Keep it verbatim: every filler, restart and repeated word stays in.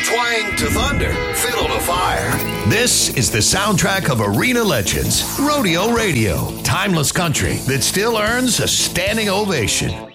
Twang to thunder, fiddle to fire. This is the soundtrack of Arena Legends, Rodeo Radio. Timeless country that still earns a standing ovation.